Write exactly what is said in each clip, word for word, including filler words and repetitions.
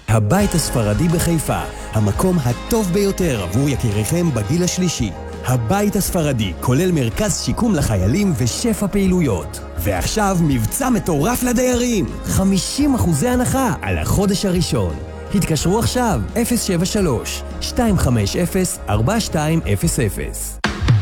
הבית הספרדי בחיפה, המקום הטוב ביותר עבור יקיריכם בגיל השלישי. הבית הספרדי כולל מרכז שיקום לחיילים ושפע פעילויות. ועכשיו מבצע מטורף לדיירים, חמישים אחוז הנחה על החודש הראשון. התקשרו עכשיו אפס שבע שלוש שתיים חמש אפס ארבע שתיים אפס אפס.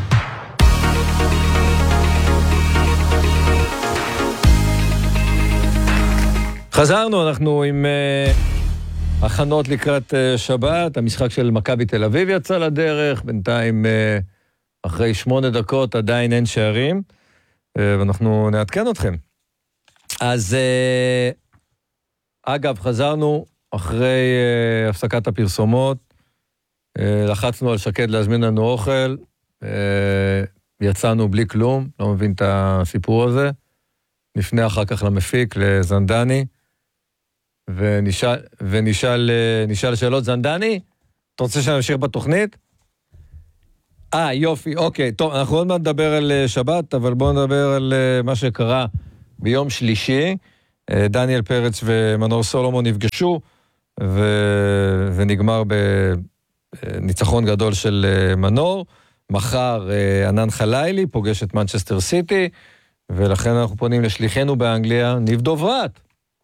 חזרנו, אנחנו עם uh, הכנות לקראת uh, שבת, המשחק של מכבי תל אביב יצא לדרך, בינתיים uh, אחרי שמונה דקות עדיין אין שערים, uh, ואנחנו נעדכן אתכם. אז uh, אגב, חזרנו אחרי uh, הפסקת הפרסומות, uh, לחצנו על שקד להזמין לנו אוכל, uh, יצאנו בלי כלום, לא מבין את הסיפור הזה, נפנה אחר כך למפיק, לזנדני, ונשאל, ונשאל נשאל שאלות. זנדני, אתה רוצה שנמשיך בתוכנית? אה, יופי, אוקיי. טוב, אנחנו עוד מעט נדבר על שבת, אבל בואו נדבר על מה שקרה ביום שלישי. דניאל פרץ ומנור סולומון נפגשו, ו... ונגמר בניצחון גדול של מנור. מחר ענן חלילי פוגש את מנצ'סטר סיטי, ולכן אנחנו פונים לשליחנו באנגליה, ניב דוברת.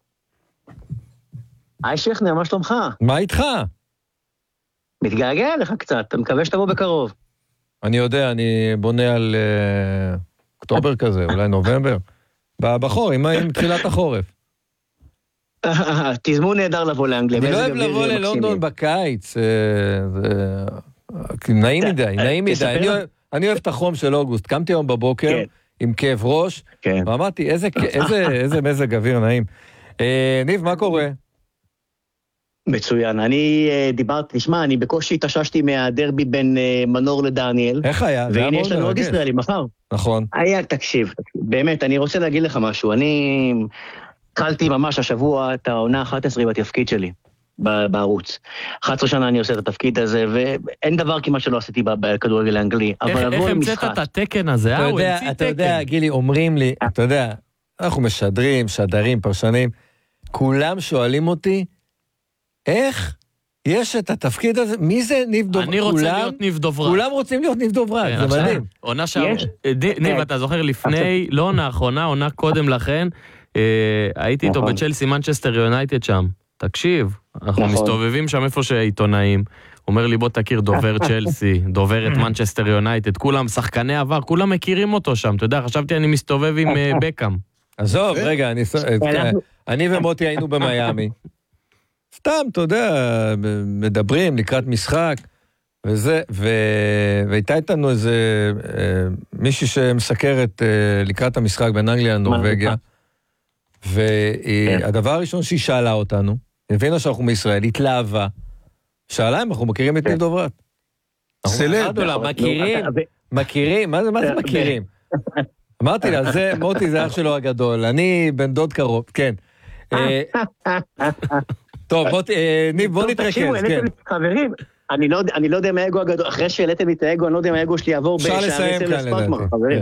היי שכנר, מה שלומך? מה איתך? מתגעגע לך קצת, אתה מקווה שתבוא בקרוב. אני יודע, אני בונה על uh, אוקטובר כזה, אולי נובמבר. בחור, עם, עם תחילת החורף. תזמון נהדר לבוא לאנגליה. אני לא אוהב לבוא ללונדון בקיץ, נעים מדי, נעים מדי. אני אוהב את החום של אוגוסט, קמתי היום בבוקר, עם כאב ראש, ואמרתי, איזה מזג אוויר נעים. ניב, מה קורה? מצוין, אני דיברתי, תשמע, אני בקושי התאוששתי מהדרבי בין מנור לדניאל. איך היה? והנה יש לנו עוד ישראלי, מחר. נכון. היה, תקשיב, באמת, אני רוצה להגיד לך משהו, אני התחלתי ממש השבוע את העונה ה-אחת עשרה בתפקיד שלי, בערוץ. אחת עשרה שנה אני עושה את התפקיד הזה, ואין דבר כמעט שלא עשיתי בכדורגל האנגלי. איך המצאת את התקן הזה? אתה יודע, גילי, אומרים לי, אתה יודע, אנחנו משדרים, שדרים, פרשנים, כולם שואלים אותי, איך יש את התפקיד הזה? מי זה ניב דוברת? אני רוצה להיות ניב דוברת. כולם רוצים להיות ניב דוברת, זה מדהים. עונה שם, ניב, אתה זוכר לפני, לא עונה האחרונה, עונה קודם לכן, הייתי איתו בצ'לסי מנצ'סטר יונייטד שם. תקשיב, אנחנו מסתובבים שם איפה שעיתונאים, אומר לי בוא תכיר דובר צ'לסי, דובר את מנצ'סטר יונייטד, כולם שחקני עבר, כולם מכירים אותו שם, אתה יודע, חשבתי אני מסתובב עם בקאם. עזוב, רגע, אני ומוטי היינו במיימי, סתם, אתה יודע, מדברים לקראת משחק, וזה, והייתה איתנו איזה מישהי שמסקרת לקראת המשחק בין אנגליה לנורווגיה, והדבר הראשון שהיא שאלה אותנו, הבינה שאנחנו מישראל, התלהבה, שאלה אם אנחנו מכירים את ניב דוברת. סלב. מכירים, מכירים, מה זה מכירים? אמרתי לה, זה, מוטי זה אח שלו הגדול, אני בן דוד קרוב, כן. טוב, ניב, בוא נתרכז, כן. חברים, אני לא יודע מה האגו הגדול, אחרי שהעליתם את האגו, אני לא יודע מה האגו שלי יעבור אפשר לסיים כאן לדעתי.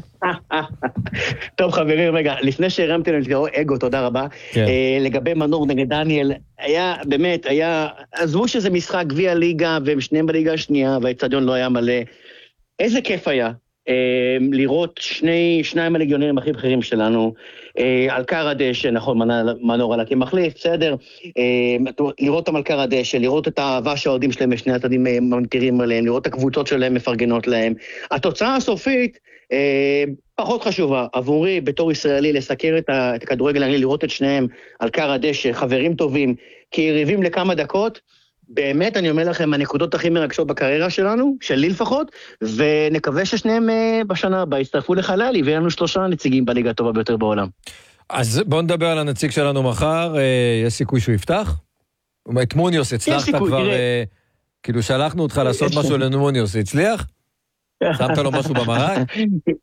טוב חברים, רגע, לפני שהרמתם לנו אגו, תודה רבה, לגבי מנור נגד דניאל, היה, באמת, היה, עזבו שזה משחק גביע ליגה, והם שניהם בליגה השנייה, והאצטדיון לא היה מלא, איזה כיף היה. לראות שני, שניים הליגיונרים הכי בכירים שלנו, על קר הדשא, נכון, מנור עלה כמחליף, בסדר, לראות אותם על קר הדשא, לראות את האהבה שהאוהדים שלהם בשני הצדדים ממטירים עליהם, לראות את הקבוצות שלהם מפרגנות להם. התוצאה הסופית פחות חשובה, עבורי בתור ישראלי לסקר את הכדורגל האנגלי, לראות את שניהם על קר הדשא, חברים טובים, כיריבים לכמה דקות, באמת אני אומר לכם, הנקודות הכי מרגשות בקריירה שלנו, שלי לפחות, ונקווה ששניהם בשנה הבאה יצטרפו לחלילי, ויהיה לנו שלושה נציגים בליגה הטובה ביותר בעולם. אז בואו נדבר על הנציג שלנו מחר, יש סיכוי שהוא יפתח? את מוניוס הצלחת כבר, כאילו שלחנו אותך לעשות משהו למוניוס, הצליח? שמת לו משהו במרק?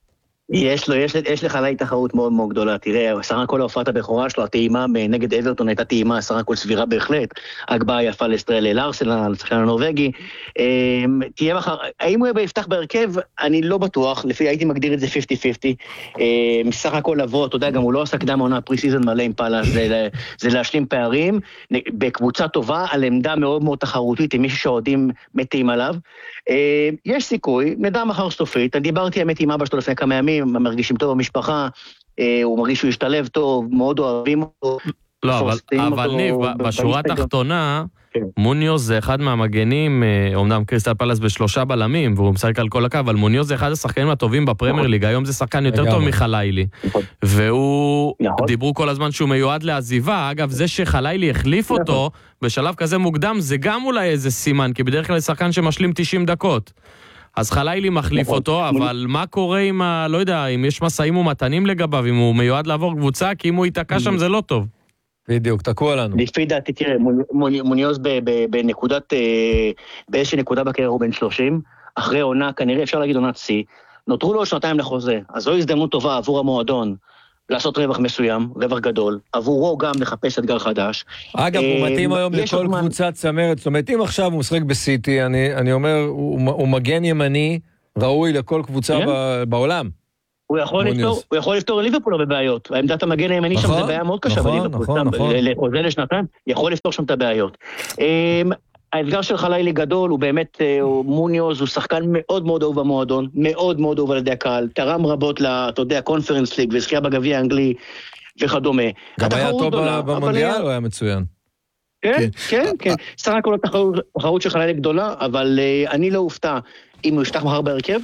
יש לו, יש, יש לך עליי תחרות מאוד מאוד גדולה. תראה, סך הכל ההופעת הבכורה שלו, הטעימה נגד אברטון הייתה טעימה, סך הכל סבירה בהחלט. הגבהה יפה לסטרל לארסנל, לשחקן הנורווגי. תהיה מחר, האם הוא יפתח בהרכב? אני לא בטוח, לפי הייתי מגדיר את זה חמישים חמישים. סך הכל לבוא, אתה יודע, גם הוא לא עשה קדם עונה פרי סיזן מלא עם פאלאס, זה, זה להשלים פערים, בקבוצה טובה, על עמדה מאוד מאוד תחרותית, עם מישהו שעודים מתים עליו. יש סיכוי, נדע מחר סופית, אני דיברתי האמת עם אבא שלו לפני כמה ימים, מרגישים טוב במשפחה, הוא מרגיש שהוא ישתלב טוב, מאוד אוהבים אותו. לא, אבל, אבל ניב, בשורה התחתונה, מוניוז זה אחד מהמגנים, אומנם קריסטל פלאס בשלושה בלמים, והוא משחק על כל הקו, אבל מוניוז זה אחד השחקנים הטובים בפרמייר ליג, היום זה שחקן יותר טוב מחליילי, והוא, דיברו כל הזמן שהוא מיועד לעזיבה, אגב, זה שחליילי החליף אותו, בשלב כזה מוקדם, זה גם אולי איזה סימן, כי בדרך כלל זה שחקן שמשלים תשעים דקות. אז חליילי מחליף אותו, אבל מה קורה עם ה... לא יודע, אם יש מסעים ומתנים לגביו, אם הוא מיועד לעבור קבוצה, כי אם הוא ייתקע שם זה לא טוב. בדיוק, תקוע לנו. לפי דעתי, תראה, מוניוז בנקודת, באיזושהי נקודה בקריירה הוא בן שלושים, אחרי עונה, כנראה אפשר להגיד עונת C, נותרו לו שנתיים לחוזה, אז זו הזדמנות טובה עבור המועדון, לעשות רווח מסוים, רווח גדול, עבורו גם לחפש אתגר חדש. אגב, הוא מתאים היום לכל קבוצת צמרת, זאת אומרת, אם עכשיו הוא משחק בסיטי, אני, אני אומר, הוא, הוא מגן ימני, ראוי לכל קבוצה בעולם. הוא יכול לפתור, הוא יכול לפתור ליברפול בבעיות. העמדת המגן הימני שם זה בעיה מאוד קשה בליברפול. נכון, נכון. לחוזה לשנתיים, יכול לפתור שם את הבעיות. האתגר של חליילי גדול, הוא באמת, מוניוז, הוא שחקן מאוד מאוד אהוב במועדון, מאוד מאוד אהוב על ידי הקהל, תרם רבות, אתה יודע, קונפרנס ליג, וזכייה בגביע האנגלי וכדומה. גם היה טוב במונדיאל, הוא היה מצוין. כן, כן, כן. סך הכל התחרות של חליילי גדולה, אבל אני לא אופתע אם הוא יפתח מחר בהרכב.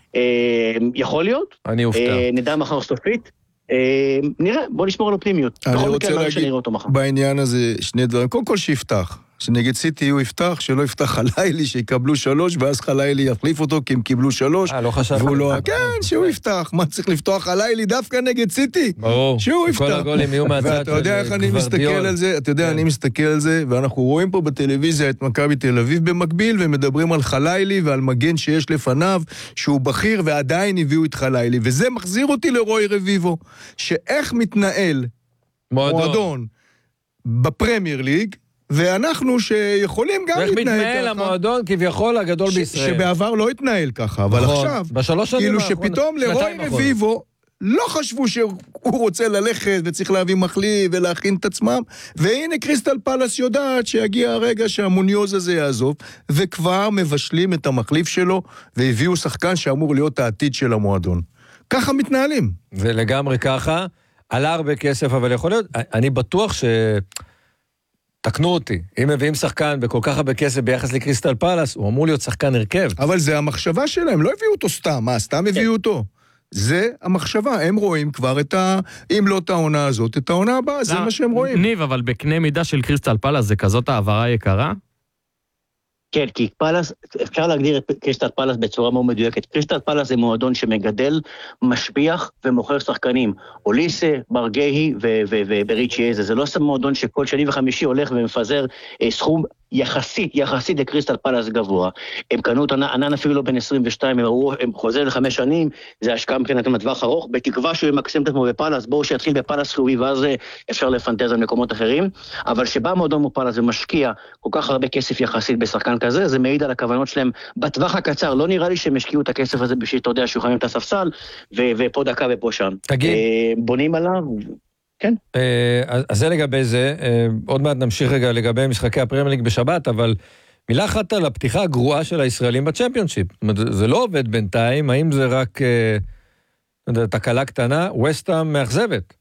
יכול להיות. אני אופתע. נדע מחר סופית. נראה, בוא נשמור על אופטימיות. אני רוצה להגיד בעניין הזה שני דברים. קודם כל שיפתח. שנגד סיטי הוא יפתח, שלא יפתח חליילי, שיקבלו שלוש, ואז חליילי יחליף אותו, כי הם קיבלו שלוש. אה, לא חשב. והוא לא... כן, שהוא יפתח. מה צריך לפתוח חליילי דווקא נגד סיטי? ברור. שהוא יפתח. כל הגולים יהיו מהצד של גוורדיול. ואתה יודע איך אני מסתכל על זה? אתה יודע, אני מסתכל על זה, ואנחנו רואים פה בטלוויזיה את מכבי תל אביב במקביל, ומדברים על חליילי ועל מגן שיש לפניו, שהוא בכיר, ועדיין הביאו את חליילי. וזה מחזיר אותי לרוי רביבו, שאיך מתנהל מועדון בפרמייר ליג, ואנחנו שיכולים גם להתנהל ככה. איך מתנהל המועדון כביכול הגדול בישראל. שבעבר לא התנהל ככה, אבל עכשיו, כאילו שפתאום לרוי רביבו, לא חשבו שהוא רוצה ללכת וצריך להביא מחליף ולהכין את עצמם, והנה קריסטל פלאס יודעת שיגיע הרגע שהמוניוז הזה יעזוב, וכבר מבשלים את המחליף שלו, והביאו שחקן שאמור להיות העתיד של המועדון. ככה מתנהלים. ולגמרי ככה, עלה הרבה כסף, אבל יכול להיות, אני בטוח ש... תקנו אותי, אם מביאים שחקן בכל כך הרבה כסף ביחס לקריסטל פלאס, הוא אמור להיות שחקן הרכב. אבל זה המחשבה שלהם, לא הביאו אותו סתם, מה, סתם הביאו אותו? זה המחשבה, הם רואים כבר את ה... אם לא את העונה הזאת, את העונה הבאה, זה מה שהם רואים. ניב, אבל בקנה מידה של קריסטל פלאס, זה כזאת העברה יקרה? כן, כי פלאס, אפשר להגדיר את קריסטל פלאס בצורה מאוד מדויקת. קריסטל פלאס זה מועדון שמגדל, משפיח ומוכר שחקנים. אוליסה, ברגהי ובריצ'י איזה. זה לא סתם מועדון שכל שני וחמישי הולך ומפזר סכום יחסית, יחסית לקריסטל פלאס גבוה. הם קנו את ענן אפילו לא בין עשרים ושתיים, הם, הם חוזר לחמש שנים, זה השקעה מבחינת לטווח ארוך, בתקווה שהוא ימקסם את עצמו בפלאס, בואו שיתחיל בפלאס חיובי, ואז אפשר לפנטז על מקומות אחרים, אבל שבא מועדון מפלאס ומשקיע כל כך הרבה כסף יחסית בשחקן כזה, זה מעיד על הכוונות שלהם בטווח הקצר, לא נראה לי שהם השקיעו את הכסף הזה בשביל, אתה יודע, שיוכלים את הספסל, ו- ופה דקה ופה שם. תגיד. בונים עליו... כן. אז זה לגבי זה, עוד מעט נמשיך רגע לגבי משחקי הפרמייר ליג בשבת, אבל מילה אחת על הפתיחה הגרועה של הישראלים בצ'מפיונשיפ. זה לא עובד בינתיים, האם זה רק תקלה קטנה? ווסטהאם מאכזבת.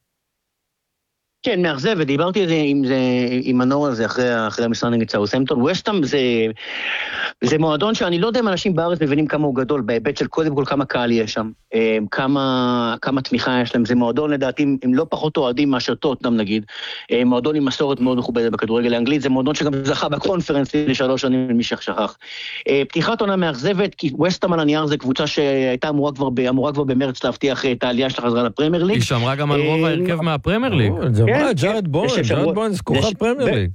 כן, מאכזבת, דיברתי על זה עם, זה, עם מנור על זה אחרי, אחרי המשחק נגד סאות'המפטון. ווסטהאם זה, זה מועדון שאני לא יודע אם אנשים בארץ מבינים כמה הוא גדול, בהיבט של קודם כל כמה קהל יש שם, כמה, כמה תמיכה יש להם. זה מועדון לדעתי, הם לא פחות אוהדים מאשר טוטנהאם נגיד, מועדון עם מסורת מאוד מכובדת בכדורגל האנגלית, זה מועדון שגם זכה בקונפרנס לשלוש שנים למי ששכח. פתיחת עונה מאכזבת, כי ווסטהאם על הנייר זה קבוצה שהייתה אמורה כבר, אמורה כבר במרץ להבטיח את העלייה של החזרה לפרמייר ליג. היא שמרה גם על רוב ההרכב מהפרמייר ליג. ג'ארד בוינס, ג'ארד בוינס, כוכב פרמייר ליג.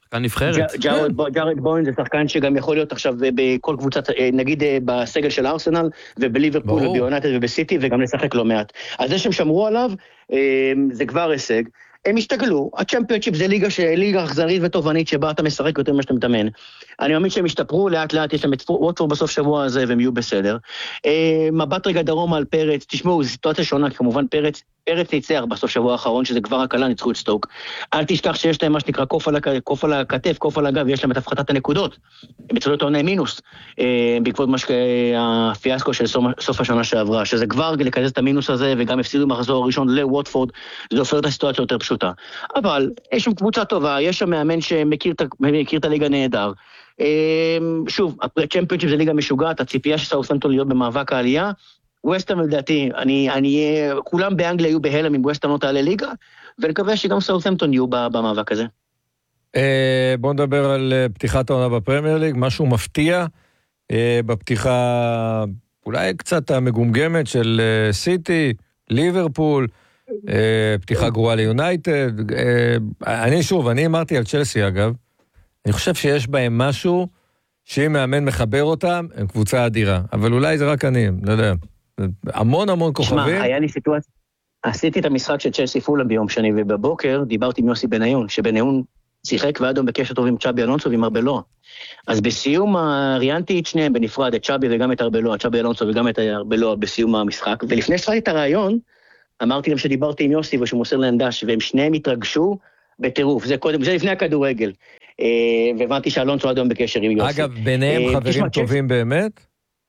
שחקן נבחרת. ג'ארד בוין זה שחקן שגם יכול להיות עכשיו בכל קבוצת, נגיד בסגל של ארסנל, ובליברפול וביונייטד ובסיטי, וגם לשחק לא מעט. אז זה שהם שמרו עליו, זה כבר הישג. הם השתגלו, הצ'מפיונשיפ זה ליגה, ליגה אכזרית וטובענית שבה אתה משחק יותר ממה שאתה מתאמן. אני מאמין שהם השתפרו לאט לאט, יש להם את ווטפורד בסוף שבוע הזה והם יהיו בסדר. מבט רגע דרומה על פרץ, תשמעו, זו סיטואציה שונה, כמובן פרץ, פרץ ניצח בסוף שבוע האחרון, שזה כבר הקלה, ניצחו את סטוק. אל תשכח שיש להם מה שנקרא קוף על, קוף על הכתף, קוף על הגב, ויש להם את הפחתת הנקודות. הם יצאו לעונה מינוס, בעקבות מה שהפיאסקו של סוף השנה שעברה, שזה כבר לקזז את המינוס הזה, וגם הפסידו מחזור הראשון לווטפורד, זה הופך את הסיטואציה יותר פשוטה. אבל יש שם קבוצה טובה, יש שם מאמן שמכיר את הליגה נהדר. שוב, הצ'מפיונשיפ זה ליגה משוגעת, הציפייה של סאות'המפטון להיות במאבק העלייה, ווסטהאם לדעתי, אני, אני, כולם באנגליה יהיו בהלם אם ווסטהאם לא תעלה ליגה, ונקווה שגם סאות'המפטון יהיו במאבק הזה. בואו נדבר על פתיחת העונה בפרמייר ליג, משהו מפתיע, בפתיחה אולי קצת המגומגמת של סיטי, ליברפול, פתיחה גרועה ליונייטד, אני שוב, אני אמרתי על צ'לסי אגב, אני חושב שיש בהם משהו, שאם מאמן מחבר אותם, הם קבוצה אדירה, אבל אולי זה רק אני, לא יודע, המון המון כוכבים. שמע, היה לי סיטואציה, עשיתי את המשחק של צ'לסי פולאם ביום שני, ובבוקר דיברתי עם יוסי בניון, שבניון שיחק ועד היום בקשר טוב עם צ'אבי אלונסו ועם ארבלואה. אז בסיום ראיינתי את שניהם בנפרד, את צ'אבי וגם את ארבלואה, צ'אבי אלונסו וגם את ארבלואה בסיום המשחק, ולפני שחקתי את הרעיון, אמרתי להם שדיברתי עם יוסי ושהוא מוסר להם דש, והם שניהם התרגשו בטירוף, זה קודם, זה לפני הכדורגל, והבנתי שאלונסו עד היום בקשר עם יוסי. אגב, ביניהם חברים טובים באמת?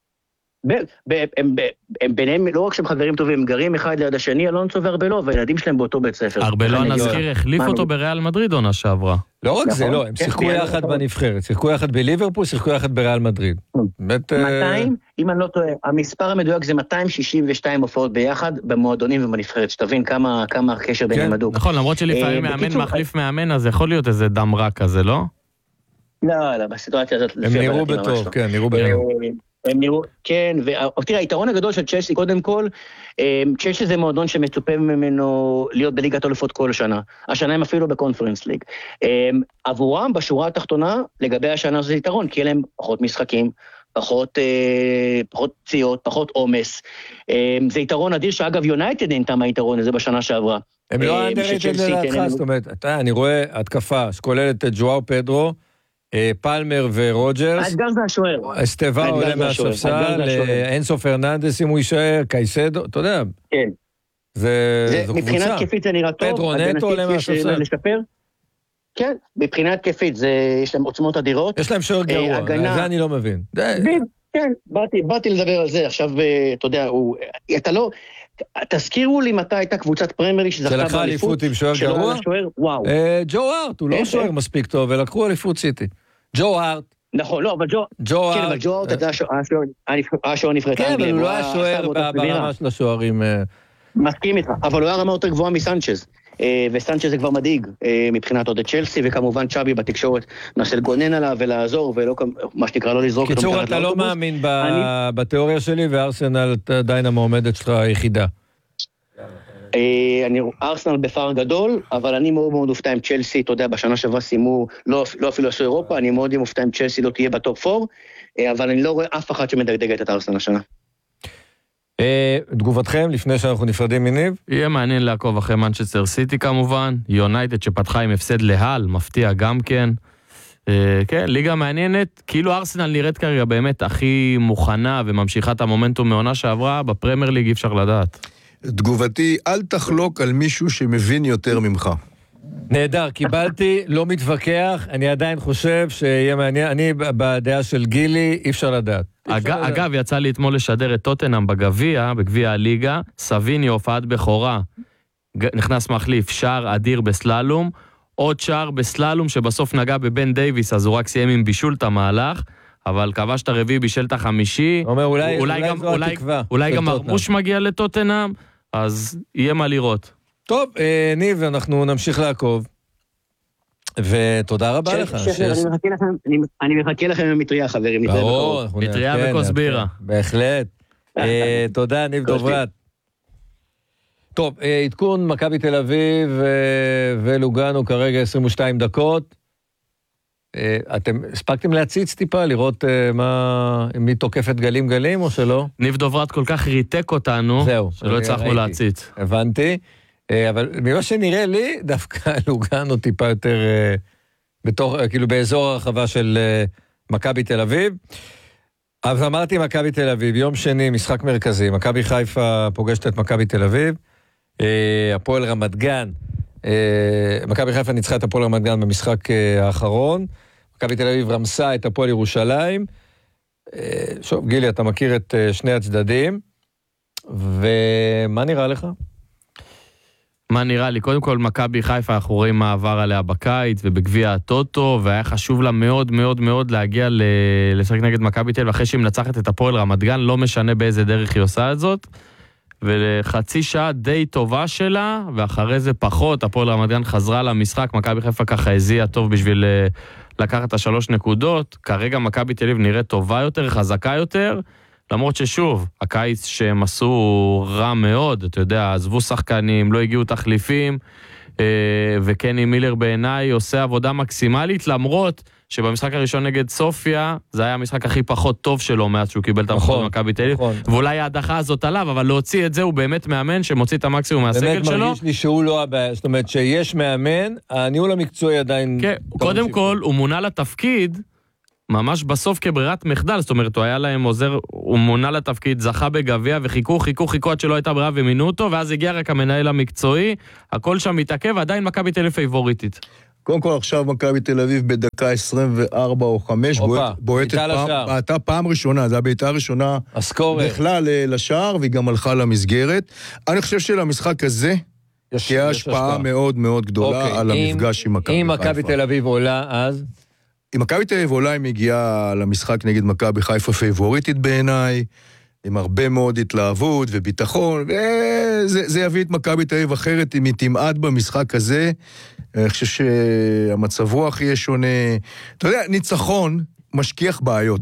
הם ביניהם, לא רק שהם חברים טובים, הם גרים אחד ליד השני, אלונסו וארבלואה, והילדים שלהם באותו בית ספר. ארבלואה נזכיר, החליף אותו בריאל מדריד עונה שעברה. לא רק זה, לא, הם שיחקו יחד בנבחרת, שיחקו יחד בליברפול, שיחקו יחד בריאל מדריד. מאתיים, אם אני לא טועה, המספר המדויק זה מאתיים שישים ושתיים הופעות ביחד, במועדונים ובנבחרת, שתבין כמה הקשר ביניהם הדוק. נכון, למרות שלפעמים מאמן מחליף מאמן, אז יכול להיות איזה דם רע כזה, לא? לא, לא, בסיטואציה הזאת... הם נראו בטוב, כן, נראו בטוב. הם נראו, כן, ותראה, היתרון הגדול של צ'לסי, קודם כל, צ'לסי זה מועדון שמצופה ממנו להיות בליגת האלופות כל שנה. השנה הם אפילו בקונפרנס ליג. עבורם, בשורה התחתונה, לגבי השנה זה יתרון, כי להם פחות משחקים, פחות, פחות פציעות, פחות עומס. זה יתרון אדיר שאגב יונייטד נהנתה מהיתרון הזה בשנה שעברה. הם לא אנדררייטד לדעתך, זאת אומרת, אני רואה התקפה שכוללת את ג'ואו פדרו, פלמר ורוג'רס. אז גם זה השוער. אסטבה עולה מהספסל, אינסו פרננדס אם הוא יישאר, קייסדו, אתה יודע. כן. זה קבוצה. מבחינת כיפית זה נראה טוב. פדרו נטו עולה מהספסל. כן, מבחינת כיפית יש להם עוצמות אדירות. יש להם שוער גרוע, זה אני לא מבין. כן, באתי לדבר על זה, עכשיו, אתה יודע, אתה לא... תזכירו לי מתי הייתה קבוצת פרמיירי שלקחה אליפות עם שוער גרוע? ג'ו הארט, הוא לא שוער מספיק טוב, ולקחו אליפות סיטי. ג'ו הארט. נכון, לא, אבל ג'ו הארט, כן, אבל ג'ו הארט היה השוער נבחרת. כן, אבל הוא לא היה שוער ברמה של השוערים. מסכים איתך, אבל הוא היה רמה יותר גבוהה מסנצ'ז. וסנצ'ז זה כבר מדאיג מבחינת עוד את צ'לסי, וכמובן צ'אבי בתקשורת ננסה לגונן עליו ולעזור, ולא מה שתקרא לא לזרוק. קיצור, אתה לא מאמין בתיאוריה שלי, וארסנל עדיין המועמדת שלך היחידה. ארסנל בפער גדול, אבל אני מאוד מאוד מופתע עם צ'לסי, אתה יודע, בשנה שעברה סיימו, לא אפילו עשו אירופה, אני מאוד מופתע עם צ'לסי לא תהיה בטופ פור, אבל אני לא רואה אף אחד שמדגדגת את ארסנל השנה. תגובתכם לפני שאנחנו נפרדים מניב? יהיה מעניין לעקוב אחרי מנצ'סטר סיטי כמובן, יונייטד שפתחה עם הפסד להל, מפתיע גם כן. כן, ליגה מעניינת, כאילו ארסנל נראית כרגע באמת הכי מוכנה וממשיכה את המומנטום מעונה שעברה, בפרמייר ליג אי אפשר לדעת. תגובתי, אל תחלוק על מישהו שמבין יותר ממך. נהדר, קיבלתי, לא מתווכח, אני עדיין חושב שיהיה מעניין, אני בדעה של גילי, אי אפשר לדעת. אגב, יצא לי אתמול לשדר את טוטנהאם בגביע, בגביע הליגה, סביני הופעת בכורה, נכנס מחליף, שער אדיר בסללום, עוד שער בסללום שבסוף נגע בבן דייביס, אז הוא רק סיים עם בישול את המהלך, אבל כבש את הרביעי בישל את החמישי, אומר, אולי, אולי, אולי, גם, אולי, אולי גם מרמוש מגיע לטוטנהאם, אז יהיה מה לראות. טוב, ניב, אנחנו נמשיך לעקוב. ותודה רבה לך. אני מחכה לכם עם מטריה, חברים. מטריה וכוס בירה. בהחלט. תודה, ניב דוברת. טוב, עדכון מכבי תל אביב ולוגנו כרגע עשרים ושתיים דקות. אתם הספקתם להציץ טיפה, לראות מה, מי תוקפת גלים גלים או שלא? ניב דוברת כל כך ריתק אותנו, זהו, שלא הצלחנו להציץ. הבנתי, אבל ממה שנראה לי, דווקא לוגנו טיפה יותר, בתוך, כאילו באזור הרחבה של מכבי תל אביב. אז אמרתי מכבי תל אביב, יום שני, משחק מרכזי, מכבי חיפה פוגשת את מכבי תל אביב, הפועל רמת גן, מכבי חיפה ניצחה את הפועל רמת גן במשחק האחרון, מכבי תל אביב רמסה את הפועל ירושלים. שוב, גילי, אתה מכיר את שני הצדדים, ומה נראה לך? מה נראה לי? קודם כל, מכבי חיפה, אנחנו רואים מעבר עליה בקיץ ובגביע הטוטו, והיה חשוב לה מאוד מאוד מאוד להגיע לשחק נגד מכבי תל אביב, אחרי שהיא מנצחת את הפועל רמת גן, לא משנה באיזה דרך היא עושה את זאת, ולחצי שעה די טובה שלה, ואחרי זה פחות, הפועל רמת גן חזרה למשחק, מכבי חיפה ככה הזיעה טוב בשביל לקחת את השלוש נקודות, כרגע מכבי תל אביב נראית טובה יותר, חזקה יותר, למרות ששוב, הקיץ שהם עשו רע מאוד, אתה יודע, עזבו שחקנים, לא הגיעו תחליפים, וקני מילר בעיניי עושה עבודה מקסימלית, למרות שבמשחק הראשון נגד סופיה, זה היה המשחק הכי פחות טוב שלו מאז שהוא קיבל את המחוז במכבי תל אביב, ואולי ההדחה הזאת עליו, אבל להוציא את זה הוא באמת מאמן שמוציא את המקסימום מהסגל שלו. באמת מרגיש לי שהוא לא הבעיה, זאת אומרת שיש מאמן, הניהול המקצועי עדיין... קודם כל, הוא מונה לתפקיד, ממש בסוף כברירת מחדל, זאת אומרת, הוא היה להם עוזר, הוא מונה לתפקיד, זכה בגביע, וחיכו, חיכו, חיכו עד שלא הייתה ברירה ומינו אותו, ואז הגיע רק המנהל המקצועי, הכל שם מתעכב, עדיין מכבי תל אביב פייבוריטית. קודם כל עכשיו מכבי תל אביב בדקה עשרים וארבע או חמש, בועטת פעם, בעטה פעם ראשונה, זו הבעיטה הראשונה בכלל לשער, והיא גם הלכה למסגרת. אני חושב שלמשחק הזה, תהיה השפעה מאוד מאוד גדולה על המפגש עם מכבי חיפה. אם מכבי תל אביב עולה אז? אם מכבי תל אביב עולה, היא מגיעה למשחק נגד מכבי חיפה פייבוריטית בעיניי, עם הרבה מאוד התלהבות וביטחון, וזה יביא את מכבי תל אביב אחרת אם היא תמעט במשחק הזה. אני חושב שהמצב רוח יהיה שונה. אתה יודע, ניצחון משכיח בעיות.